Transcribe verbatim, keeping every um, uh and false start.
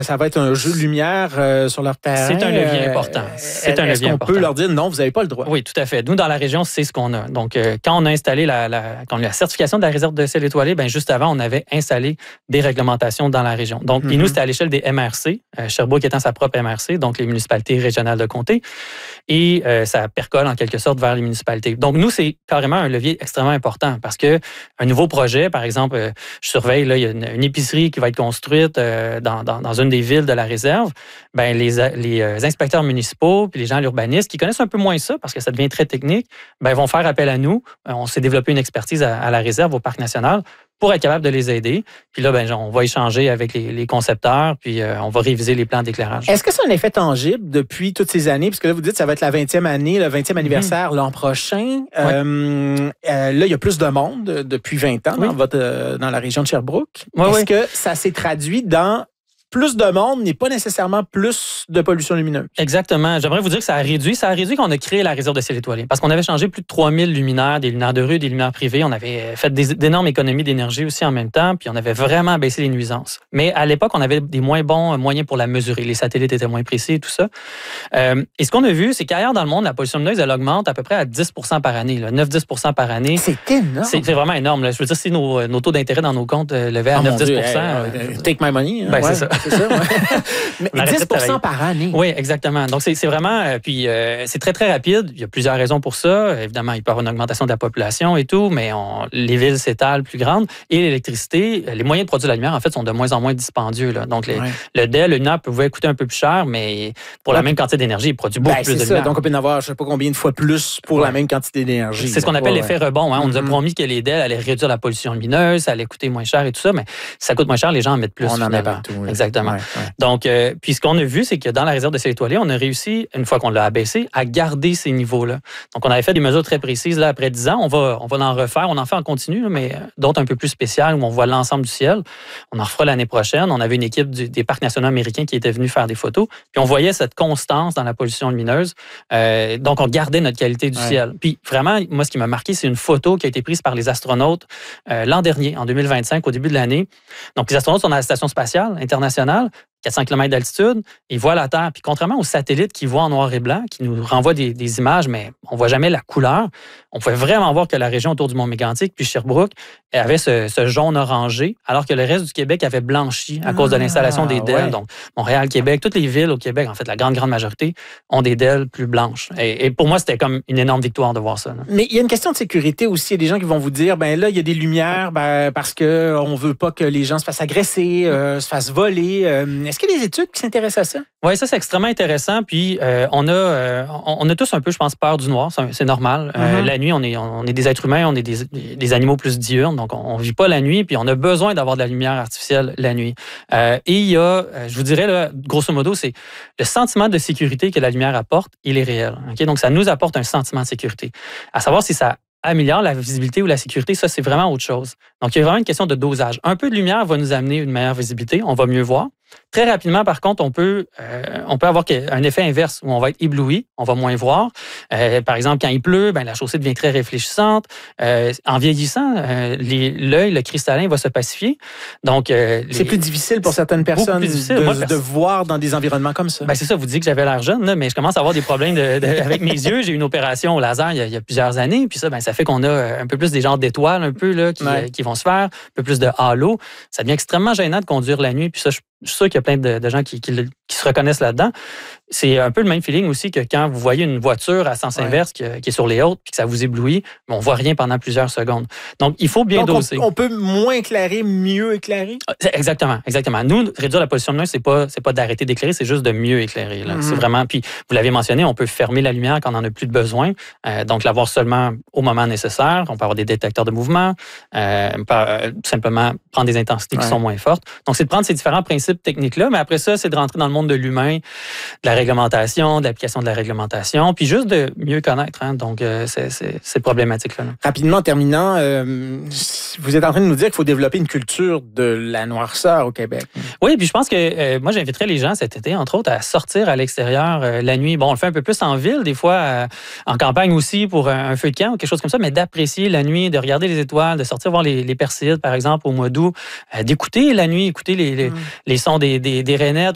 Ça va être un jeu de lumière euh, sur leur terrain. C'est un levier important. C'est un Est-ce levier qu'on important. peut leur dire non, vous n'avez pas le droit? Oui, tout à fait. Nous, dans la région, c'est ce qu'on a. Donc, euh, quand on a installé la, la, quand on a la certification de la réserve de ciel étoilé, bien, juste avant, on avait installé des réglementations dans la région. Donc, mm-hmm. et nous, c'était à l'échelle des M R C, euh, Sherbrooke étant sa propre M R C, donc les municipalités régionales de comté, et euh, ça percole en quelque sorte vers les municipalités. Donc, nous, c'est carrément un levier extrêmement important parce que un nouveau projet, par exemple, euh, je surveille, là, il y a une, une épicerie qui va être construite euh, dans, dans, dans une des villes de la réserve. Bien, les, les euh, inspecteurs municipaux puis les gens l'urbanistes qui connaissent un peu moins ça parce que ça devient très technique, bien, vont faire appel à nous. On s'est développé une expertise à, à la réserve, au Parc national, pour être capable de les aider. Puis là, ben, on va échanger avec les, les concepteurs, puis euh, on va réviser les plans d'éclairage. Est-ce que c'est un effet tangible depuis toutes ces années? Parce que là, vous dites que ça va être la vingtième année, le vingtième anniversaire mmh. l'an prochain. Ouais. Euh, euh, là, il y a plus de monde depuis vingt ans oui. dans, votre, euh, dans la région de Sherbrooke. Oui, Est-ce oui. que ça s'est traduit dans plus de monde n'est pas nécessairement plus de pollution lumineuse? Exactement. J'aimerais vous dire que ça a réduit. Ça a réduit quand on a créé la réserve de ciel étoilé. Parce qu'on avait changé plus de trois mille luminaires, des luminaires de rue, des luminaires privés. On avait fait des, d'énormes économies d'énergie aussi en même temps, puis on avait vraiment baissé les nuisances. Mais à l'époque, on avait des moins bons moyens pour la mesurer. Les satellites étaient moins précis et tout ça. Euh, et ce qu'on a vu, c'est qu'ailleurs dans le monde, la pollution lumineuse, elle augmente à peu près à dix pour cent par année, neuf à dix pour cent par année. C'est énorme. C'est, c'est vraiment énorme. Là. Je veux dire, si nos, nos taux d'intérêt dans nos comptes euh, levaient à oh neuf à dix pour cent. Hey, uh, take my money. Hein? Ben, ouais, c'est ça. C'est ça ouais. Mais dix pour cent par année. Oui, exactement. Donc, c'est, c'est vraiment... Euh, puis, euh, c'est très, très rapide. Il y a plusieurs raisons pour ça. Évidemment, il peut y avoir une augmentation de la population et tout, mais on, les villes s'étalent plus grandes. Et l'électricité, les moyens de produire la lumière, en fait, sont de moins en moins dispendieux. Là. Donc, les, ouais. le D E L, le luminaire pouvait coûter un peu plus cher, mais pour ouais. la même quantité d'énergie, il produit beaucoup ben, plus de ça. lumière. Donc, on peut en avoir, je ne sais pas combien de fois plus pour ouais. la même quantité d'énergie. C'est ce qu'on appelle ouais, l'effet ouais. rebond. Hein. On mm-hmm. nous a promis que les D E L allaient réduire la pollution lumineuse, ça allait coûter moins cher et tout ça, mais si ça coûte moins cher, les gens en mettent plus. On finalement. en met partout. Oui. Exactement. Ouais, ouais. Donc, euh, puis ce qu'on a vu, c'est que dans la réserve de ciel étoilé, on a réussi, une fois qu'on l'a abaissé, à garder ces niveaux-là. Donc, on avait fait des mesures très précises. Là, après dix ans, on va, on va en refaire. On en fait en continu, mais d'autres un peu plus spéciales où on voit l'ensemble du ciel. On en refera l'année prochaine. On avait une équipe du, des parcs nationaux américains qui était venue faire des photos. Puis, on voyait cette constance dans la pollution lumineuse. Euh, donc, on gardait notre qualité du ouais. ciel. Puis, vraiment, moi, ce qui m'a marqué, c'est une photo qui a été prise par les astronautes euh, l'an dernier, en deux mille vingt-cinq, au début de l'année. Donc, les astronautes sont à la Station spatiale internationale, quatre cents kilomètres d'altitude, ils voient la Terre. Puis contrairement aux satellites qui voient en noir et blanc, qui nous renvoient des, des images, mais on ne voit jamais la couleur, on pouvait vraiment voir que la région autour du Mont-Mégantic, puis Sherbrooke, avait ce, ce jaune orangé, alors que le reste du Québec avait blanchi à ah, cause de l'installation des D E L. Ouais. Donc, Montréal, Québec, toutes les villes au Québec, en fait, la grande, grande majorité, ont des D E L plus blanches. Et, et pour moi, c'était comme une énorme victoire de voir ça. Là. Mais il y a une question de sécurité aussi. Il y a des gens qui vont vous dire, ben là, il y a des lumières ben, parce qu'on ne veut pas que les gens se fassent agresser, euh, se fassent voler. Euh, est-ce qu'il y a des études qui s'intéressent à ça? Oui, ça, c'est extrêmement intéressant. Puis, euh, on, a, euh, on a tous un peu, je pense, peur du noir. C'est, c'est normal. Mm-hmm. Euh, la nuit, on est, on est des êtres humains, on est des, des animaux plus diurnes. Donc, on ne vit pas la nuit. Puis, on a besoin d'avoir de la lumière artificielle la nuit. Euh, et il y a, je vous dirais, là, grosso modo, c'est le sentiment de sécurité que la lumière apporte, il est réel. Okay? Donc, ça nous apporte un sentiment de sécurité. À savoir si ça améliore la visibilité ou la sécurité, ça, c'est vraiment autre chose. Donc, il y a vraiment une question de dosage. Un peu de lumière va nous amener une meilleure visibilité. On va mieux voir. Très rapidement, par contre, on peut, euh, on peut avoir un effet inverse où on va être ébloui, on va moins voir. Euh, par exemple, quand il pleut, ben, la chaussée devient très réfléchissante. Euh, en vieillissant, euh, les, l'œil, le cristallin va se pacifier. Donc, euh, c'est les, plus difficile pour certaines personnes de, Moi, de voir dans des environnements comme ça. Ben, c'est ça, vous dites que j'avais l'air jeune, là, mais je commence à avoir des problèmes de, de, avec mes yeux. J'ai eu une opération au laser il y a, il y a plusieurs années. Puis ça, ben, ça fait qu'on a un peu plus des genres d'étoiles un peu, là, qui, ouais. euh, qui vont se faire, un peu plus de halo. Ça devient extrêmement gênant de conduire la nuit. Puis ça, je Je suis sûr qu'il y a plein de, de gens qui, qui, qui se reconnaissent là-dedans. C'est un peu le même feeling aussi que quand vous voyez une voiture à sens ouais. inverse qui, qui est sur les hautes puis que ça vous éblouit, mais on ne voit rien pendant plusieurs secondes. Donc, il faut bien Donc, doser. On, on peut moins éclairer, mieux éclairer? Exactement, exactement. Nous, réduire la pollution lumineuse, c'est pas, c'est pas d'arrêter d'éclairer, c'est juste de mieux éclairer. Là. Mm-hmm. C'est vraiment, puis vous l'avez mentionné, on peut fermer la lumière quand on n'en a plus de besoin. Euh, donc, l'avoir seulement au moment nécessaire. On peut avoir des détecteurs de mouvement. Euh, on peut euh, tout simplement prendre des intensités ouais. qui sont moins fortes. Donc, c'est de prendre ces différents principes techniques-là, mais après ça, c'est de rentrer dans le monde de l'humain, de la réglementation, de l'application de la réglementation, puis juste de mieux connaître. Hein. Donc, euh, c'est, c'est, c'est problématique-là. Rapidement, en terminant, euh, vous êtes en train de nous dire qu'il faut développer une culture de la noirceur au Québec. Oui, puis je pense que euh, moi, j'inviterais les gens cet été, entre autres, à sortir à l'extérieur euh, la nuit. Bon, on le fait un peu plus en ville, des fois euh, en campagne aussi pour un, un feu de camp ou quelque chose comme ça, mais d'apprécier la nuit, de regarder les étoiles, de sortir voir les, les Perséides, par exemple, au mois d'août, euh, d'écouter la nuit, écouter les, les, mm. les sons des, des, des rainettes